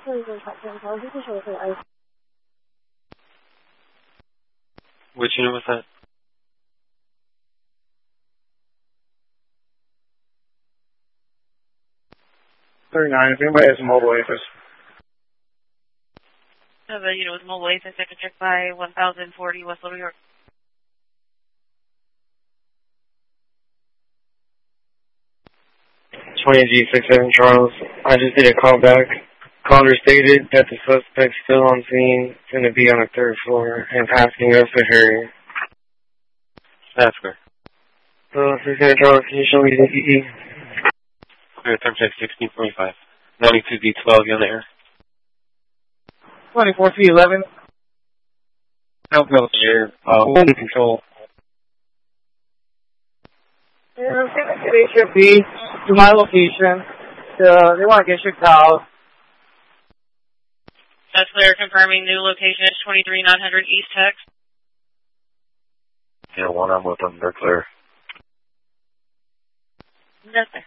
Which unit was that? 39, if anybody has a mobile APHIS. The unit with mobile APHIS, I can check by 1040 West Little York. G67 Charles. I just did a call back. Caller stated that the suspect's still on scene, going to be on the third floor, and asking us to hurry. That's correct. 67 Charles, can you show me the EE? Clear, time check 1645. 92D12, you on the air? 24C11. Help here. Under control. They should be to my location. They want to get shipped out. That's clear, confirming new location is 23900 East Tex. Yeah, one, I'm with them. They're clear. That's there.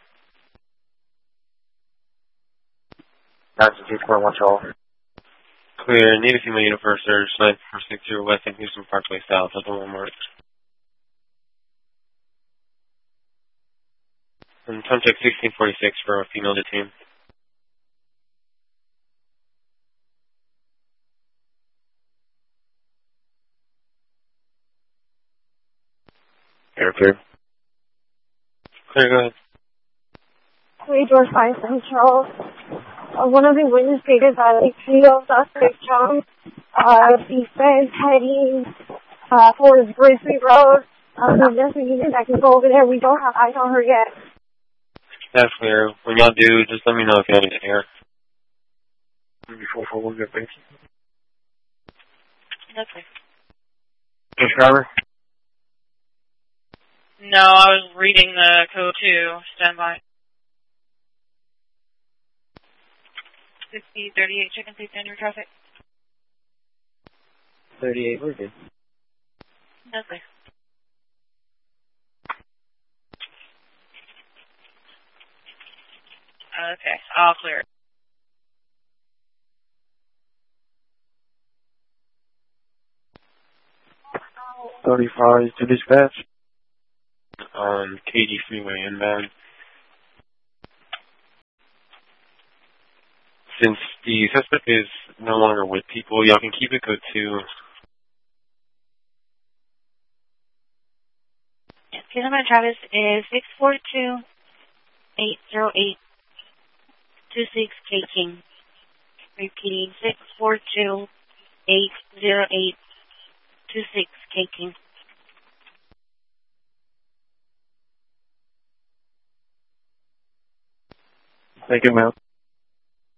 That's the 241 Charles. Clear, need a female unit for a surge, 9460 West and Houston Parkway South, that's the one mark. And time check 1646 for a female detained. Air clear. Clear, go ahead. George 57 Charles. One of the witnesses stated that a trio suspect jumped the fence heading towards Grizzly Road. There's a unit that can go over there. We don't have eyes on her yet. That's clear. When y'all do, just let me know if y'all need to hear. 441, good, thanks. That's clear. Subscriber? No, I was reading the code 2. Stand by. 6038, check and see standard traffic. 38, we're good. That's clear. Okay, all clear. $35 to dispatch. On KG Freeway inbound. Since the suspect is no longer with people, y'all can keep it code 2. His number Travis is 642-808-26 K King. Repeating 642-808-26 K King. Thank you, ma'am.